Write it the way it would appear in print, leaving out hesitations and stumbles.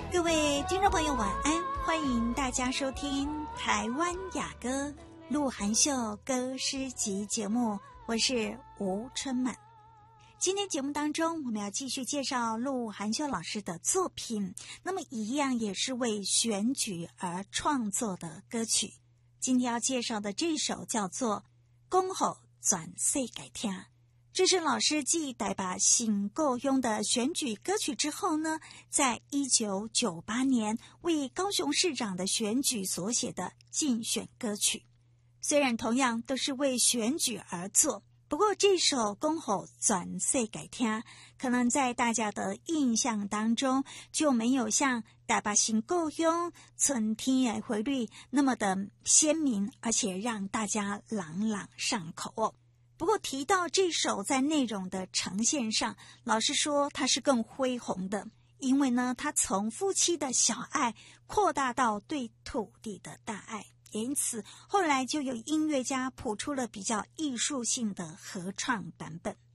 各位听众朋友晚安，欢迎大家收听台湾雅歌鹿晗秀歌诗集节目，我是吴春满。今天节目当中，我们要继续介绍鹿晗秀老师的作品，那么一样也是为选举而创作的歌曲。今天要介绍的这首叫做《讲予全世界听》，这是老师继台北省够用的选举歌曲之后呢，在1998年为高雄市长的选举所写的竞选歌曲。虽然同样都是为选举而作，不过这首讲予全世界听，可能在大家的印象当中就没有像台北省够用春天的回绿那么的鲜明，而且让大家朗朗上口哦。不过提到这首在内容的呈现上，老实说它是更恢宏的，因为呢，它从夫妻的小爱扩大到对土地的大爱，因此后来就有音乐家谱出了比较艺术性的合唱版本。